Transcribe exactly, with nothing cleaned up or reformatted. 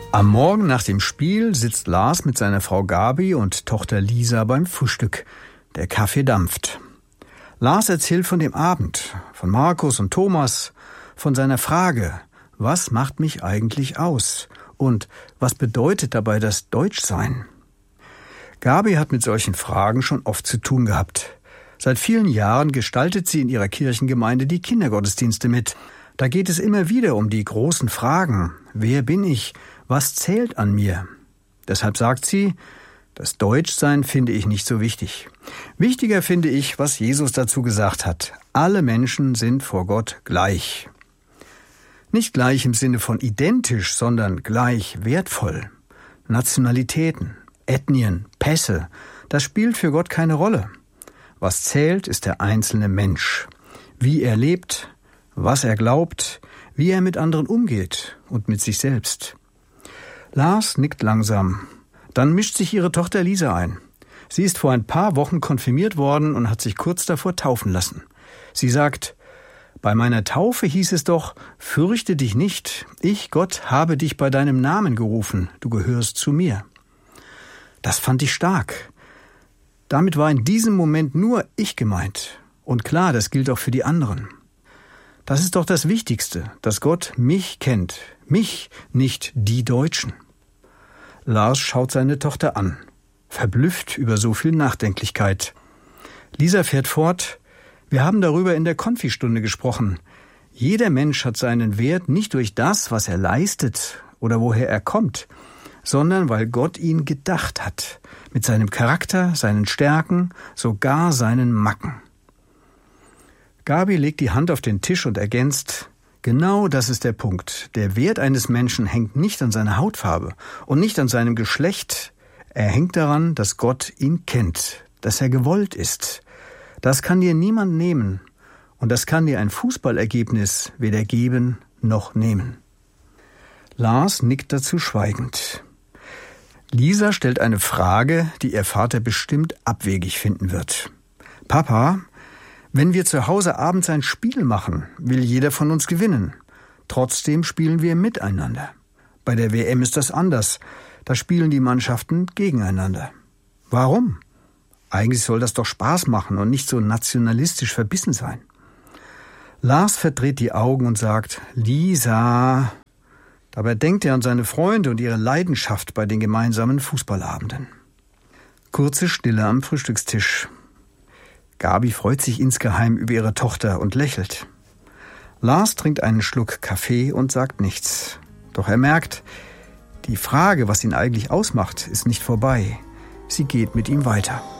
Am Morgen nach dem Spiel sitzt Lars mit seiner Frau Gabi und Tochter Lisa beim Frühstück. Der Kaffee dampft. Lars erzählt von dem Abend, von Markus und Thomas, von seiner Frage, was macht mich eigentlich aus? Und was bedeutet dabei das Deutschsein? Gabi hat mit solchen Fragen schon oft zu tun gehabt. Seit vielen Jahren gestaltet sie in ihrer Kirchengemeinde die Kindergottesdienste mit. Da geht es immer wieder um die großen Fragen. Wer bin ich? Was zählt an mir? Deshalb sagt sie, das Deutschsein finde ich nicht so wichtig. Wichtiger finde ich, was Jesus dazu gesagt hat. Alle Menschen sind vor Gott gleich. Nicht gleich im Sinne von identisch, sondern gleich wertvoll. Nationalitäten, Ethnien, Pässe, das spielt für Gott keine Rolle. Was zählt, ist der einzelne Mensch. Wie er lebt, was er glaubt, wie er mit anderen umgeht und mit sich selbst. Lars nickt langsam. Dann mischt sich ihre Tochter Lisa ein. Sie ist vor ein paar Wochen konfirmiert worden und hat sich kurz davor taufen lassen. Sie sagt, bei meiner Taufe hieß es doch, fürchte dich nicht, ich, Gott, habe dich bei deinem Namen gerufen, du gehörst zu mir. Das fand ich stark. Damit war in diesem Moment nur ich gemeint. Und klar, das gilt auch für die anderen. Das ist doch das Wichtigste, dass Gott mich kennt. Mich, nicht die Deutschen. Lars schaut seine Tochter an, verblüfft über so viel Nachdenklichkeit. Lisa fährt fort, wir haben darüber in der Konfistunde gesprochen. Jeder Mensch hat seinen Wert nicht durch das, was er leistet oder woher er kommt, sondern weil Gott ihn gedacht hat, mit seinem Charakter, seinen Stärken, sogar seinen Macken. Gabi legt die Hand auf den Tisch und ergänzt, genau das ist der Punkt. Der Wert eines Menschen hängt nicht an seiner Hautfarbe und nicht an seinem Geschlecht. Er hängt daran, dass Gott ihn kennt, dass er gewollt ist. Das kann dir niemand nehmen und das kann dir ein Fußballergebnis weder geben noch nehmen. Lars nickt dazu schweigend. Lisa stellt eine Frage, die ihr Vater bestimmt abwegig finden wird. Papa, wenn wir zu Hause abends ein Spiel machen, will jeder von uns gewinnen. Trotzdem spielen wir miteinander. Bei der W M ist das anders. Da spielen die Mannschaften gegeneinander. Warum? Eigentlich soll das doch Spaß machen und nicht so nationalistisch verbissen sein. Lars verdreht die Augen und sagt, Lisa. Dabei denkt er an seine Freunde und ihre Leidenschaft bei den gemeinsamen Fußballabenden. Kurze Stille am Frühstückstisch. Gabi freut sich insgeheim über ihre Tochter und lächelt. Lars trinkt einen Schluck Kaffee und sagt nichts. Doch er merkt, die Frage, was ihn eigentlich ausmacht, ist nicht vorbei. Sie geht mit ihm weiter.